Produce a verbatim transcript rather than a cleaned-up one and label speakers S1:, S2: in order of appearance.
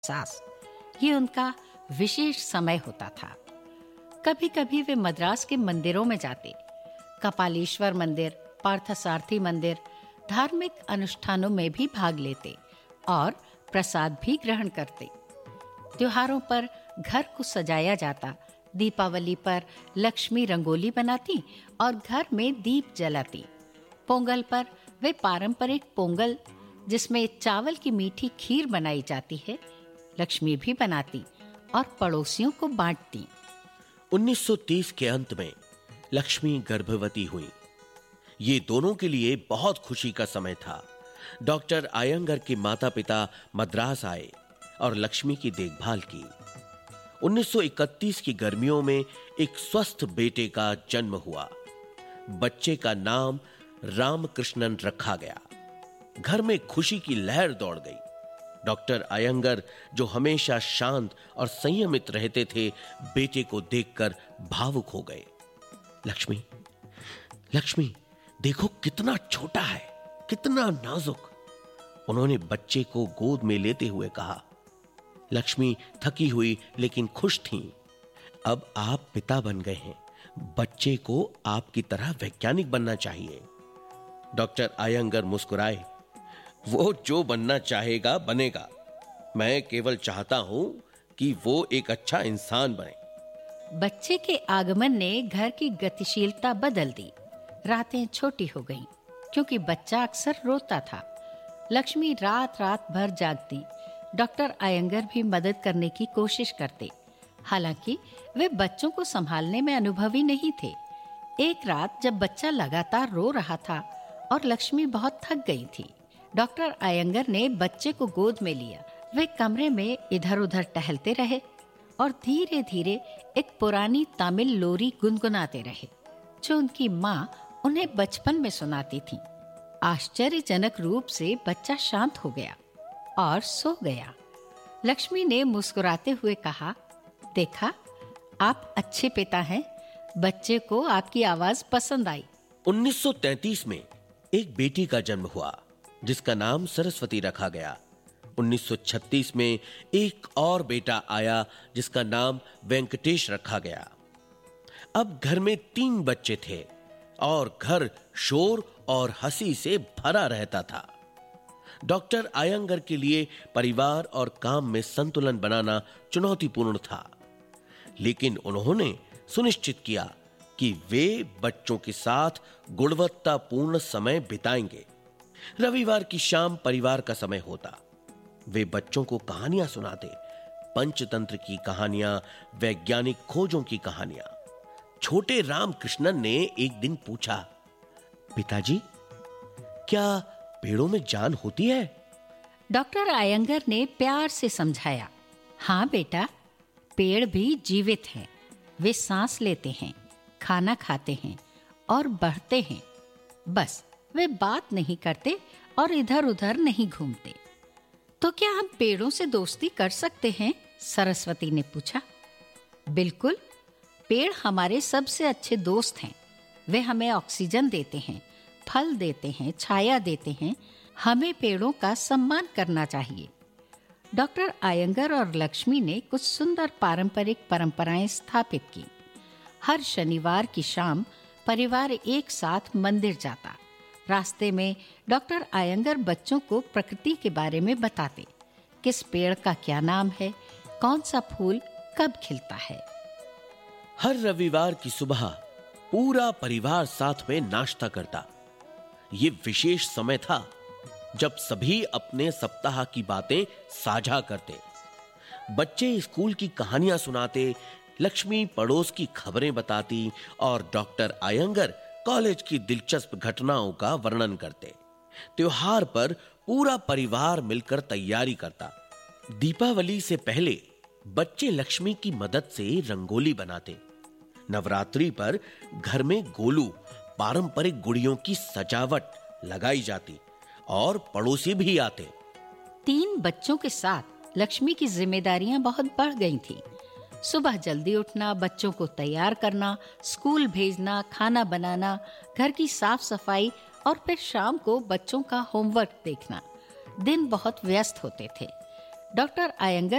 S1: सास, ये उनका विशेष समय होता था। कभी कभी वे मद्रास के मंदिरों में जाते, कपालीश्वर मंदिर, पार्थसारथी मंदिर, धार्मिक अनुष्ठानों में भी भाग लेते और प्रसाद भी ग्रहण करते। त्योहारों पर घर को सजाया जाता। दीपावली पर लक्ष्मी रंगोली बनाती और घर में दीप जलाती। पोंगल पर वे पारंपरिक पोंगल, जिसमें चावल की मीठी खीर बनाई जाती है, लक्ष्मी भी बनाती और पड़ोसियों को बांटती।
S2: उन्नीस सौ तीस के अंत में लक्ष्मी गर्भवती हुई। ये दोनों के लिए बहुत खुशी का समय था। डॉक्टर आयंगर के माता पिता मद्रास आए और लक्ष्मी की देखभाल की। उन्नीस सौ इकतीस की गर्मियों में एक स्वस्थ बेटे का जन्म हुआ। बच्चे का नाम रामकृष्णन रखा गया। घर में खुशी की लहर दौड़ गई। डॉक्टर आयंगर, जो हमेशा शांत और संयमित रहते थे, बेटे को देखकर भावुक हो गए। लक्ष्मी, लक्ष्मी, देखो कितना छोटा है, कितना नाजुक। उन्होंने बच्चे को गोद में लेते हुए कहा। लक्ष्मी थकी हुई लेकिन खुश थीं। अब आप पिता बन गए हैं, बच्चे को आपकी तरह वैज्ञानिक बनना चाहिए। डॉक्टर आयंगर मुस्कुराए। वो जो बनना चाहेगा बनेगा। मैं केवल चाहता हूं कि वो एक अच्छा इंसान बने।
S1: बच्चे के आगमन ने घर की गतिशीलता बदल दी। रातें छोटी हो गईं, क्योंकि बच्चा अक्सर रोता था। लक्ष्मी रात रात भर जागती। डॉक्टर आयंगर भी मदद करने की कोशिश करते, हालांकि वे बच्चों को संभालने में अनुभवी नहीं थे। एक रात जब बच्चा लगातार रो रहा था और लक्ष्मी बहुत थक गई थी, डॉक्टर आयंगर ने बच्चे को गोद में लिया। वे कमरे में इधर उधर टहलते रहे और धीरे धीरे एक पुरानी तमिल लोरी गुनगुनाते रहे, जो उनकी माँ उन्हें बचपन में सुनाती थी। आश्चर्यजनक रूप से बच्चा शांत हो गया और सो गया। लक्ष्मी ने मुस्कुराते हुए कहा, देखा, आप अच्छे पिता हैं। बच्चे को आपकी आवाज पसंद आई।
S2: उन्नीस सौ तैंतीस में एक बेटी का जन्म हुआ, जिसका नाम सरस्वती रखा गया। उन्नीस सौ छत्तीस में एक और बेटा आया, जिसका नाम वेंकटेश रखा गया। अब घर में तीन बच्चे थे और घर शोर और हंसी से भरा रहता था। डॉक्टर आयंगर के लिए परिवार और काम में संतुलन बनाना चुनौतीपूर्ण था, लेकिन उन्होंने सुनिश्चित किया कि वे बच्चों के साथ गुणवत्तापूर्ण समय बिताएंगे। रविवार की शाम परिवार का समय होता। वे बच्चों को कहानियां सुनाते, पंचतंत्र की कहानियां, वैज्ञानिक खोजों की कहानियां। छोटे रामकृष्णन ने एक दिन पूछा, पिताजी, क्या पेड़ों में जान होती है?
S1: डॉक्टर आयंगर ने प्यार से समझाया, हाँ बेटा, पेड़ भी जीवित हैं। वे सांस लेते हैं, खाना खाते हैं और बढ़ते हैं। बस वे बात नहीं करते और इधर उधर नहीं घूमते। तो क्या हम पेड़ों से दोस्ती कर सकते हैं? सरस्वती ने पूछा। बिल्कुल, पेड़ हमारे सबसे अच्छे दोस्त हैं। वे हमें ऑक्सीजन देते हैं, फल देते हैं, छाया देते हैं। हमें पेड़ों का सम्मान करना चाहिए। डॉक्टर आयंगर और लक्ष्मी ने कुछ सुंदर पारंपरिक परंपराएं स्थापित की। हर शनिवार की शाम परिवार एक साथ मंदिर जाता। रास्ते में डॉक्टर आयंगर बच्चों को प्रकृति के बारे में बताते, किस पेड़ का क्या नाम है, कौन सा फूल कब खिलता है।
S2: हर रविवार की सुबह पूरा परिवार साथ में नाश्ता करता। ये विशेष समय था जब सभी अपने सप्ताह की बातें साझा करते। बच्चे स्कूल की कहानियां सुनाते, लक्ष्मी पड़ोस की खबरें बताती और डॉक्टर आयंगर कॉलेज की दिलचस्प घटनाओं का वर्णन करते। त्योहार पर पूरा परिवार मिलकर तैयारी करता। दीपावली से पहले बच्चे लक्ष्मी की मदद से रंगोली बनाते। नवरात्रि पर घर में गोलू, पारंपरिक गुड़ियों की सजावट लगाई जाती और पड़ोसी भी आते।
S1: तीन बच्चों के साथ लक्ष्मी की जिम्मेदारियां बहुत बढ़ गई थीं। सुबह जल्दी उठना, बच्चों को तैयार करना, स्कूल भेजना, खाना बनाना, घर की साफ सफाई और फिर शाम को बच्चों का होमवर्क देखना। दिन बहुत व्यस्त होते थे। डॉक्टर आयंगर